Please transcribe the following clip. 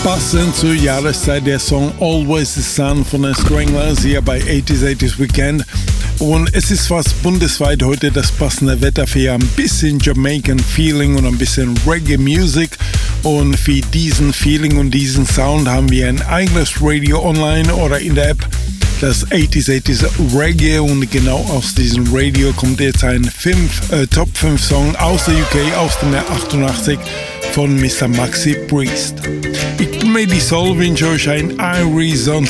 Passend zur Jahreszeit der Song Always the Sun von den Stranglers hier bei 80s Weekend. Und es ist fast bundesweit heute das passende Wetter für ein bisschen Jamaican Feeling und ein bisschen Reggae Music. Und für diesen Feeling und diesen Sound haben wir ein eigenes Radio online oder in der App, das 80s Reggae, und genau aus diesem Radio kommt jetzt ein Top 5 Song aus der UK, aus dem Jahr 88 von Mr. Maxi Priest. Ich bin Medi Soul, wünsche euch ein Irie